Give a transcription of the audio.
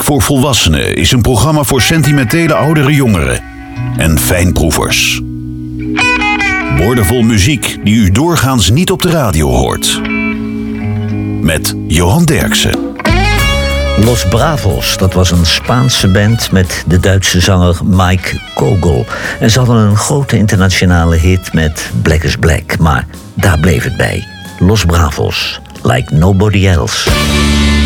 voor Volwassenen is een programma voor sentimentele oudere jongeren en fijnproevers. Woordenvol muziek die u doorgaans niet op de radio hoort. Met Johan Derksen. Los Bravos, dat was een Spaanse band met de Duitse zanger Mike Kogel. En ze hadden een grote internationale hit met Black is Black. Maar daar bleef het bij. Los Bravos, like nobody else.